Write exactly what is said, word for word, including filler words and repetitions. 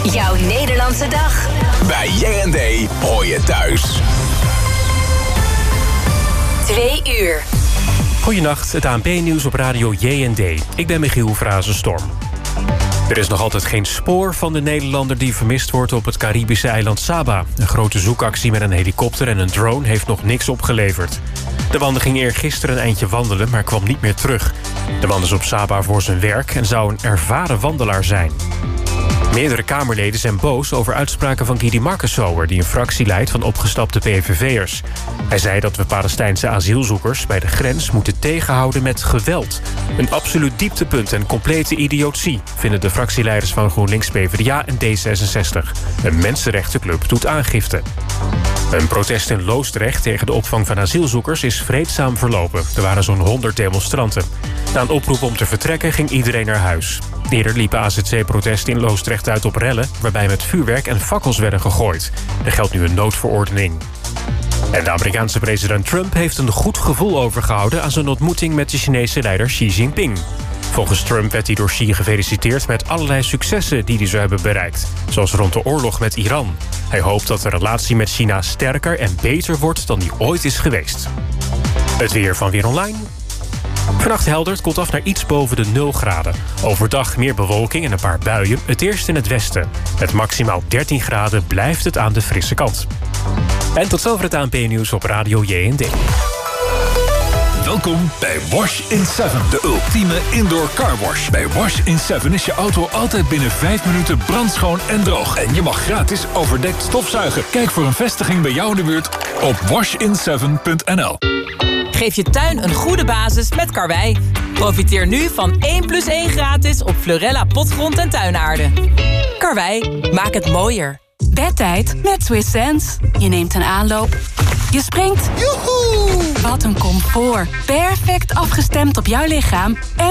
Jouw Nederlandse dag. Bij J en D hoor je thuis. Twee uur. Goedenacht, het A N P-nieuws op radio J en D. Ik ben Michiel Frazenstorm. Er is nog altijd geen spoor van de Nederlander die vermist wordt op het Caribische eiland Saba. Een grote zoekactie met een helikopter en een drone heeft nog niks opgeleverd. De man ging eergisteren een eindje wandelen, maar kwam niet meer terug. De man is op Saba voor zijn werk en zou een ervaren wandelaar zijn. Meerdere Kamerleden zijn boos over uitspraken van Guidy Markensauer, die een fractie leidt van opgestapte P V V'ers. Hij zei dat we Palestijnse asielzoekers bij de grens moeten tegenhouden met geweld. Een absoluut dieptepunt en complete idiotie, vinden de fractieleiders van GroenLinks, P v d A en D zesenzestig. Een mensenrechtenclub doet aangifte. Een protest in Loosdrecht tegen de opvang van asielzoekers is vreedzaam verlopen. Er waren zo'n honderd demonstranten. Na een oproep om te vertrekken ging iedereen naar huis. Eerder liepen A Z C-protesten in Loosdrecht uit op rellen, waarbij met vuurwerk en fakkels werden gegooid. Er geldt nu een noodverordening. En de Amerikaanse president Trump heeft een goed gevoel overgehouden aan zijn ontmoeting met de Chinese leider Xi Jinping. Volgens Trump werd hij door Xi gefeliciteerd met allerlei successen die hij zou hebben bereikt. Zoals rond de oorlog met Iran. Hij hoopt dat de relatie met China sterker en beter wordt dan die ooit is geweest. Het weer van Weer Online. Vannacht helder, het koelt af naar iets boven de nul graden. Overdag meer bewolking en een paar buien, het eerst in het westen. Met maximaal dertien graden blijft het aan de frisse kant. En tot zover het A N P-nieuws op radio J en D. Welkom bij Wash in seven, de ultieme indoor car wash. Bij Wash in seven is je auto altijd binnen vijf minuten brandschoon en droog. En je mag gratis overdekt stofzuigen. Kijk voor een vestiging bij jou in de buurt op wash in seven punt n l. Geef je tuin een goede basis met Karwei. Profiteer nu van één plus één gratis op Florella potgrond en tuinaarde. Karwei, maak het mooier. Bedtijd met Swiss Sense. Je neemt een aanloop. Je springt. Joehoe! Wat een comfort. Perfect afgestemd op jouw lichaam en